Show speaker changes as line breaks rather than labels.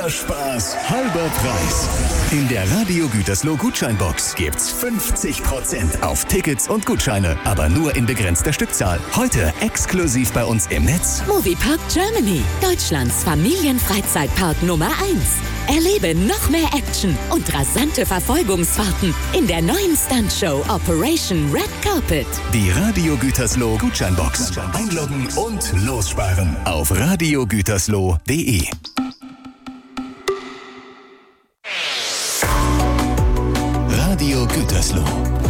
Halber Spaß, halber Preis. In der Radio Gütersloh Gutscheinbox gibt's 50% auf Tickets und Gutscheine, aber nur in begrenzter Stückzahl. Heute exklusiv bei uns im Netz.
Moviepark Germany, Deutschlands Familienfreizeitpark Nummer 1. Erlebe noch mehr Action und rasante Verfolgungsfahrten in der neuen Stuntshow Operation Red Carpet.
Die Radio Gütersloh Gutscheinbox. Einloggen und lossparen auf radiogütersloh.de. Radio Gütersloh.